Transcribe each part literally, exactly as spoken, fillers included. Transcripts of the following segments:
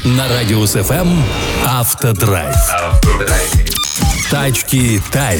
На Радиус эф эм Автодрайв. Тачки тайм.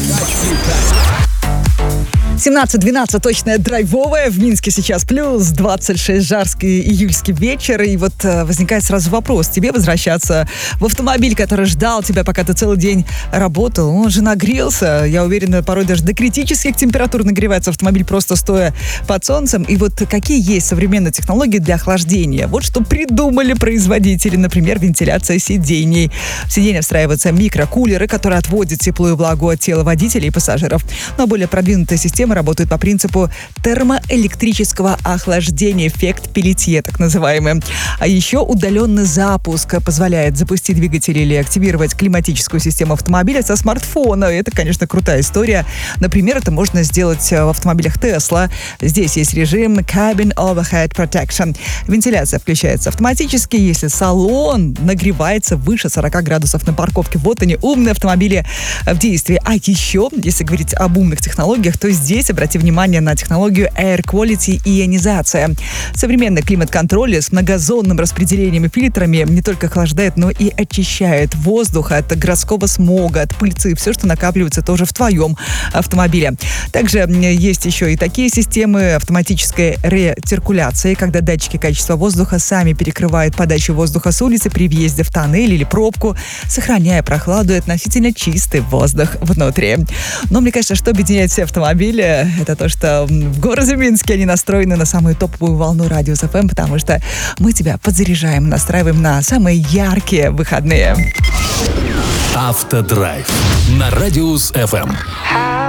семнадцать двенадцать точное драйвовое. В Минске сейчас плюс двадцать шесть, жаркий июльский вечер. И вот э, возникает сразу вопрос. Тебе возвращаться в автомобиль, который ждал тебя, пока ты целый день работал? Он же нагрелся. Я уверена, порой даже до критических температур нагревается автомобиль, просто стоя под солнцем. И вот какие есть современные технологии для охлаждения? Вот что придумали производители. Например, вентиляция сидений. В сиденья встраиваются микрокулеры, которые отводят тепло и влагу от тела водителей и пассажиров. Но более продвинутая система работают по принципу термоэлектрического охлаждения, эффект Пелетье, так называемый. А еще удаленный запуск позволяет запустить двигатель или активировать климатическую систему автомобиля со смартфона. Это, конечно, крутая история. Например, это можно сделать в автомобилях Tesla. Здесь есть режим Cabin Overhead Protection. Вентиляция включается автоматически, если салон нагревается выше сорок градусов на парковке. Вот они, умные автомобили в действии. А еще, если говорить об умных технологиях, то здесь Здесь обрати внимание на технологию Air Quality и ионизация. Современный климат-контроль с многозонным распределением и фильтрами не только охлаждает, но и очищает воздух от городского смога, от пыльцы, все, что накапливается тоже в твоем автомобиле. Также есть еще и такие системы автоматической рециркуляции, когда датчики качества воздуха сами перекрывают подачу воздуха с улицы при въезде в тоннель или пробку, сохраняя прохладу и относительно чистый воздух внутри. Но мне кажется, что объединяет все автомобили, это то, что в городе Минске они настроены на самую топовую волну Радиус эф эм, потому что мы тебя подзаряжаем, настраиваем на самые яркие выходные. Автодрайв на Радиус эф эм.